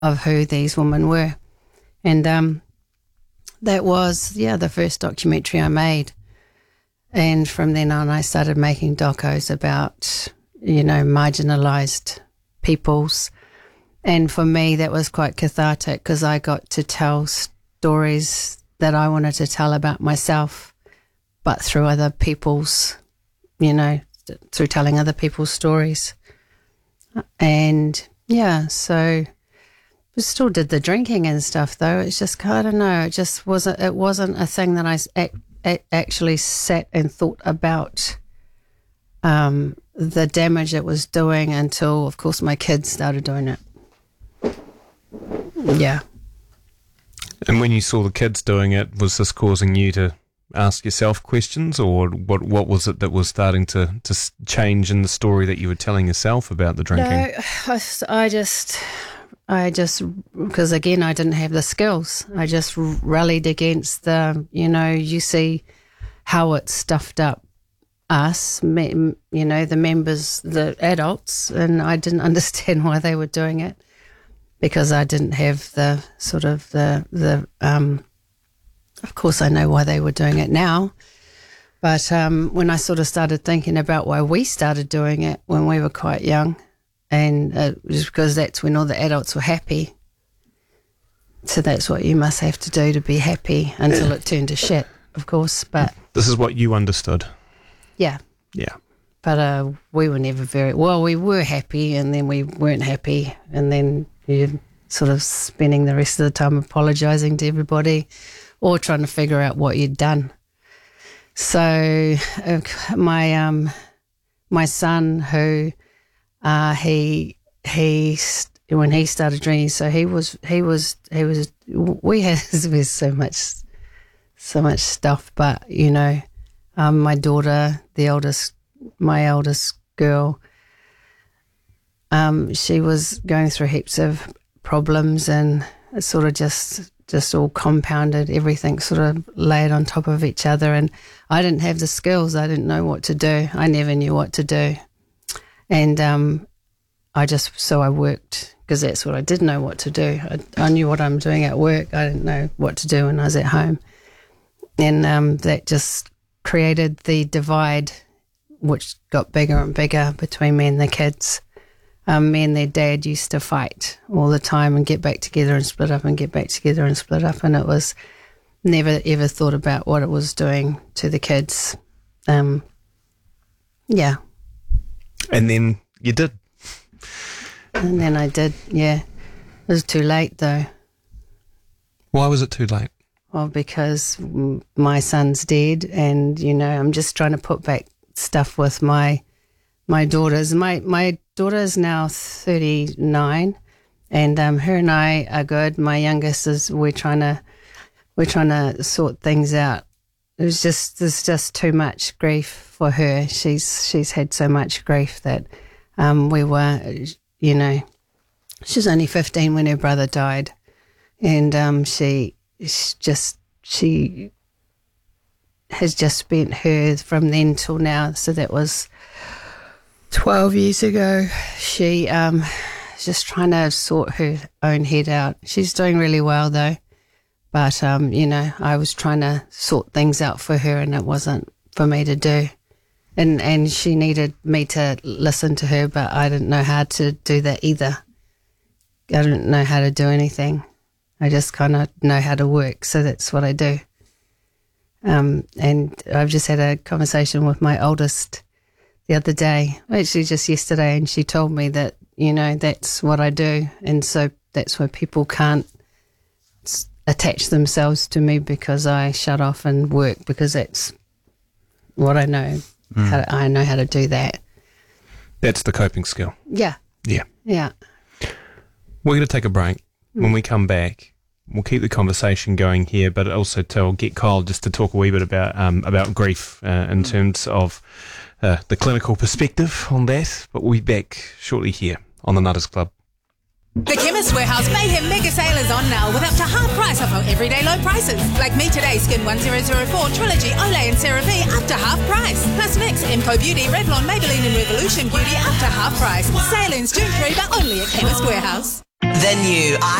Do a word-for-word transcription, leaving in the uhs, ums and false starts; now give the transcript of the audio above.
of who these women were. And um, that was, yeah, the first documentary I made. And from then on, I started making docos about, you know, marginalised peoples. And for me, that was quite cathartic because I got to tell stories that I wanted to tell about myself, but through other people's, you know, through telling other people's stories. And yeah, so we still did the drinking and stuff though. It's just, I don't know, it just wasn't, it wasn't a thing that I ac- ac- actually sat and thought about um, the damage it was doing until, of course, my kids started doing it. Yeah. And when you saw the kids doing it, was this causing you to ask yourself questions, or what what was it that was starting to, to change in the story that you were telling yourself about the drinking? No, I, I just, I just, because again, I didn't have the skills. I just rallied against the, you know, you see how it stuffed up us, you know, the members, the adults, and I didn't understand why they were doing it. Because I didn't have the sort of the, the um, of course I know why they were doing it now, but um, when I sort of started thinking about why we started doing it when we were quite young, and uh, just because that's when all the adults were happy, so that's what you must have to do to be happy until it turned to shit, of course, but... This is what you understood? Yeah. Yeah. But uh, we were never very... Well, we were happy, and then we weren't happy, and then... You're sort of spending the rest of the time apologising to everybody or trying to figure out what you'd done. So uh, my um my son, who uh, he he when he started drinking, so he was he was he was we had there's so much so much stuff, but you know, um, my daughter, the eldest, my eldest girl. Um, she was going through heaps of problems, and it sort of just just all compounded, everything sort of laid on top of each other, and I didn't have the skills. I didn't know what to do. I never knew what to do. And um, I just, so I worked, because that's what I did know what to do. I, I knew what I'm doing at work. I didn't know what to do when I was at home. And um, that just created the divide, which got bigger and bigger between me and the kids. Um, me and their dad used to fight all the time and get back together and split up and get back together and split up, and it was never ever thought about what it was doing to the kids. Um, yeah. And then you did. And then I did, yeah. It was too late though. Why was it too late? Well, because my son's dead, and, you know, I'm just trying to put back stuff with my my daughters. My my daughter is now thirty-nine, and um, her and I are good. My youngest is we're trying to we're trying to sort things out. It was just there's just too much grief for her. She's she's had so much grief that um, we were, you know, she was only fifteen when her brother died, and um, she, she just she has just spent her from then till now. So that was twelve years ago. She um just trying to sort her own head out. She's doing really well though, but um you know, I was trying to sort things out for her, and it wasn't for me to do, and and she needed me to listen to her, but I didn't know how to do that either. I didn't know how to do anything. I just kind of know how to work, so that's what I do. Um and I've just had a conversation with my oldest the other day, actually just yesterday, and she told me that, you know, that's what I do, and so that's why people can't s- attach themselves to me, because I shut off and work, because that's what I know. Mm. How to, I know how to do that. That's the coping skill. Yeah. Yeah. Yeah. We're going to take a break. Mm. When we come back, we'll keep the conversation going here, but also to get Kyle just to talk a wee bit about um, about grief uh, in mm. terms of Uh, the clinical perspective on that, but we'll be back shortly here on the Nutters Club. The Chemist Warehouse Mayhem Mega Sale is on now with up to half price off our everyday low prices. Like Me Today Skin one thousand four, Trilogy, Olay and CeraVe up to half price. Plus Mix, Imco Beauty, Revlon, Maybelline and Revolution Beauty up to half price. Sale ends June third, but only at Chemist Warehouse. The new